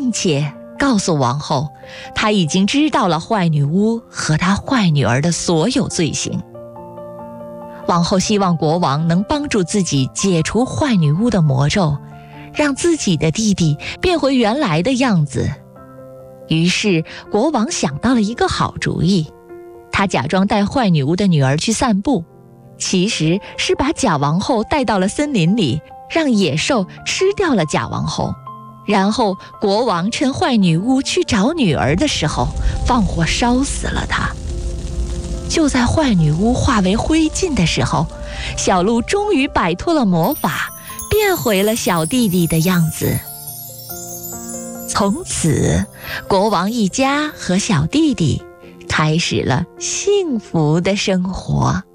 并且告诉王后，他已经知道了坏女巫和她坏女儿的所有罪行。王后希望国王能帮助自己解除坏女巫的魔咒，让自己的弟弟变回原来的样子。于是国王想到了一个好主意，他假装带坏女巫的女儿去散步，其实是把假王后带到了森林里，让野兽吃掉了假王后。然后国王趁坏女巫去找女儿的时候，放火烧死了她。就在坏女巫化为灰烬的时候，小鹿终于摆脱了魔法，变回了小弟弟的样子。从此，国王一家和小弟弟开始了幸福的生活。